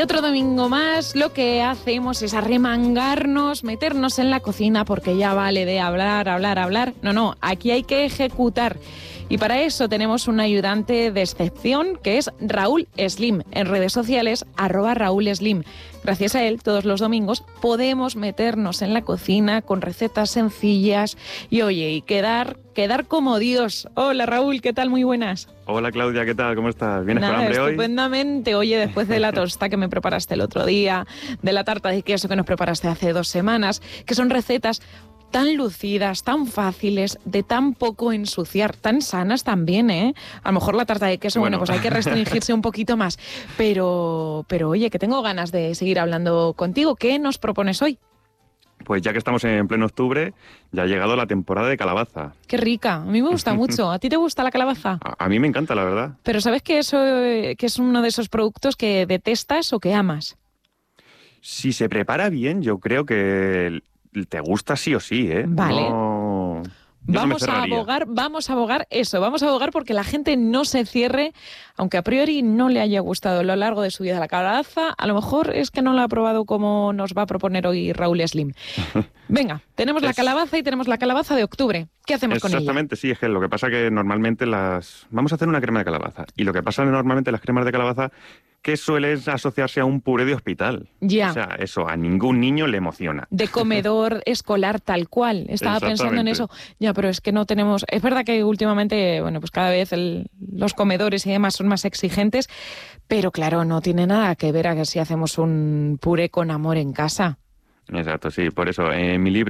otro domingo más lo que hacemos es arremangarnos, meternos en la cocina porque ya vale de hablar. No, aquí hay que ejecutar. Y para eso tenemos un ayudante de excepción que es Raúl Slim. En redes sociales, @Raúl Slim. Gracias a él, todos los domingos podemos meternos en la cocina con recetas sencillas y, oye, y quedar como Dios. Hola, Raúl, ¿qué tal? Muy buenas. Hola, Claudia, ¿qué tal? ¿Cómo estás? ¿Vienes con hambre hoy? Estupendamente. Oye, después de la tosta que me preparaste el otro día, de la tarta de queso que nos preparaste hace 2 semanas, que son recetas tan lucidas, tan fáciles, de tan poco ensuciar, tan sanas también, ¿eh? A lo mejor la tarta de queso, bueno, pues hay que restringirse un poquito más. Pero oye, que tengo ganas de seguir hablando contigo. ¿Qué nos propones hoy? Pues ya que estamos en pleno octubre, ya ha llegado la temporada de calabaza. ¡Qué rica! A mí me gusta mucho. ¿A ti te gusta la calabaza? A mí me encanta, la verdad. Pero ¿sabes que es uno de esos productos que detestas o que amas? Si se prepara bien, yo creo que te gusta sí o sí, ¿eh? Vale. Vamos a abogar porque la gente no se cierre, aunque a priori no le haya gustado a lo largo de su vida la calabaza, a lo mejor es que no la ha probado como nos va a proponer hoy Raúl Slim. Venga, tenemos la calabaza y tenemos la calabaza de octubre. ¿Qué hacemos con ella? Exactamente, sí, es que lo que pasa que normalmente vamos a hacer una crema de calabaza, y lo que pasa normalmente las cremas de calabaza que suelen asociarse a un puré de hospital. Ya. O sea, eso a ningún niño le emociona. De comedor escolar tal cual. Estaba pensando en eso. Ya, pero es que no tenemos... Es verdad que últimamente, bueno, pues cada vez los comedores y demás son más exigentes, pero claro, no tiene nada que ver a que si hacemos un puré con amor en casa. Exacto, sí, por eso en mi libro